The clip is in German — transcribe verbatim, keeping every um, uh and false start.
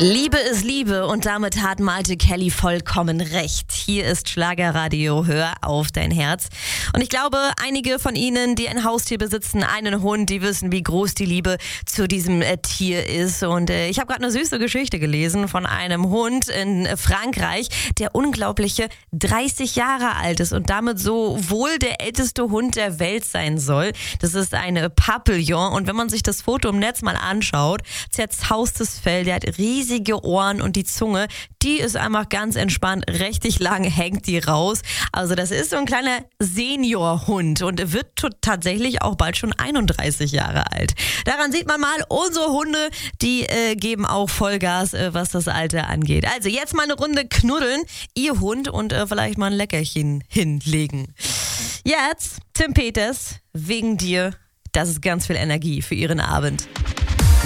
Liebe ist Liebe und damit hat Malte Kelly vollkommen recht. Hier ist Schlagerradio, hör auf dein Herz. Und ich glaube, einige von Ihnen, die ein Haustier besitzen, einen Hund, die wissen, wie groß die Liebe zu diesem äh, Tier ist. Und äh, ich habe gerade eine süße Geschichte gelesen von einem Hund in äh, Frankreich, der unglaubliche dreißig Jahre alt ist und damit so wohl der älteste Hund der Welt sein soll. Das ist eine Papillon und wenn man sich das Foto im Netz mal anschaut, zerzaustes Fell, der hat riesige Ohren und die Zunge, die ist einfach ganz entspannt, richtig lang hängt die raus. Also das ist so ein kleiner Seniorhund und wird t- tatsächlich auch bald schon einunddreißig Jahre alt. Daran sieht man mal, unsere Hunde, die äh, geben auch Vollgas, äh, was das Alter angeht. Also jetzt mal eine Runde knuddeln, ihr Hund und äh, vielleicht mal ein Leckerchen hinlegen. Jetzt Tim Peters, wegen dir, das ist ganz viel Energie für Ihren Abend.